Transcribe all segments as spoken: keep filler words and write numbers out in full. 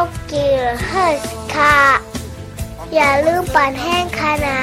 กิลเฮิร์สค่ะอย่าลืมปั่นแห้งค่ะนะ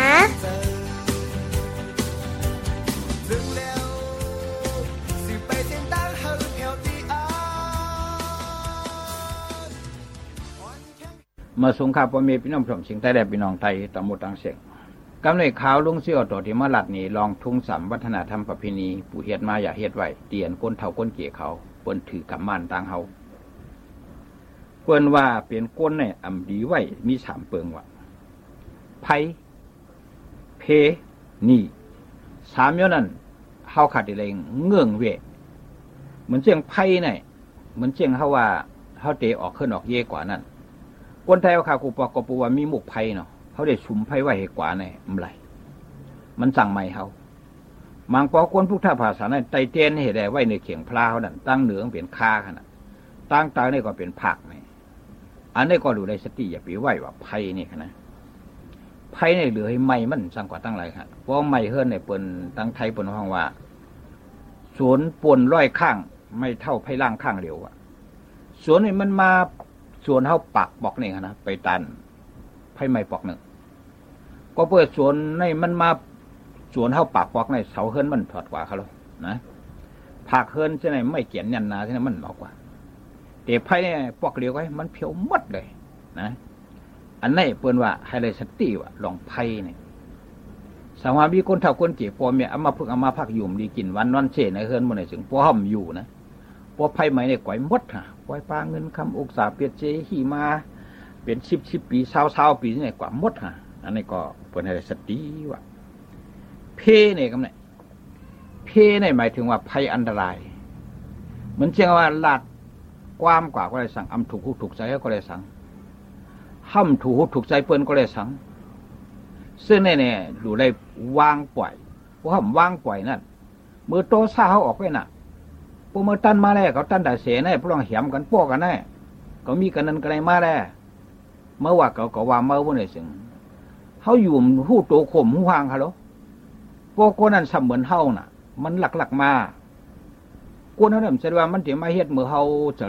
มาสงครามพ่อแม่พี่น้องผมสิงใต้แดนพี่น้องไทยตะหมดต่างเสียงกำเนิดข่าวลุงเสี่ยวต่อที่มาลัดนี่ลองทุ่งสำวัฒนธรรมประเพณีผู้เฮ็ดมาอย่าเฮ็ดไว้เตียนก้นเฒ่าก้นเกี่ยเขาเปิ้นถือกำมันต่างเฮาเปิ้นว่าเปลี่ยนก้นเนี่ยอำดีไว้มีสามเปิงว่าไผเพนี่สามอย่างนั้นเฮาขาดได้เงื่องเวเหมือนเสียงไผเนี่ยเหมือนเสียงเฮาว่าเฮาเตะออกขึ้นออกเยกว่านั้นคนไทยเขากูปอกกูว่ามีหมกไผ่เนาะเขาได้ชุมไผ่ไว้ให้กว่าเนี่ยมันไรมันสั่งใหม่เขามังปอคนพุทธภาษาเนี่ยไตเตียนเห็นได้ไว้ในเขียงพลาเขานั่นตั้งเหนือเปลี่ยนคาขนาดตั้งตาเนี่ยก็เป็นผักเนี่ยอันนี้ก็ดูได้สติอย่าไปไหวว่าไผ่นี่นะไผ่เนี่ยเหลือให้ใหม่มันสั่งกว่าตั้งไรครับเพราะใหม่เฮิรนเนี่ยเปิ่นตั้งไทยเปิ่นห้องว่าสวนปนร้อยข้างไม่เท่าไผ่ล่างข้างเดียวอะสวนนี่มันมาสวนเฮาปักบอกนี่นะไปตันไผ่ไม้ปอกหนึ่งก็เปิดสวนในมันมาสวนเฮาปักปอกในเสาเฮิรนมันถอดกว่าเขาแล้วนะผักเฮิรนใช่ไหมไม่เกี่ยนยันนาใช่ไหมมันบอกว่าแต่ไผ่เนี่ยปอกเดียวไว้มันเพียวหมดเลยนะอันนี้เปิ้นว่าให้ได้สติว่าลองไผ่เนี่ยสาวามีคนเฒ่าคนเกี่ยพอเมียเอามาพึกเอามาพักอยู่ดีกินวันนอนเฉยในเฮิรนบ่ได้ถึงพอห่มอยู่นะพอไผ่ไม้เนี่ยก่อยหมดฮะปล่อยปลาเงินคำอกษาเปียเจหีมาเป็นสิบสิบปีเศร้าเศร้าปีนี่กว่าหมดฮะอันนี้ก็เป็นอะไรสติว่าเพเนี่ยกันเนี่ยเพเนี่ยหมายถึงว่าภัยอันตรายเหมือนเช่นว่าลาดความกว่าก็เลยสั่งอำถูกหุกถูกใจก็เลยสั่งห้ำถูกหุกถูกใจเปิ้นก็เลยสั่งซึ่งเนี่ยดูได้วางปล่อยเพราะห้ำวางปล่อยนั่นมือโตซ่าเขาออกไปน่ะพวกเมื่อตั้นมาแล้วเขาตั้นแต่เสียแน่พวกเราเหี่ยมกันพวกกันแน่ก็มีกันนั้นกันอะไรมาแล้วเมื่อว่าเขาก็ว่าเมื่อวันไหนสิงเขาอยู่หู้โตข่มหู้ห่างเขาแล้วพวกคนนั้นสำเหมือนเฮาน่ะมันหลักๆมาคนนั้นเนี่ยมันแสดงว่ามันถึงมาเฮ็ดเมื่อเฮาจะ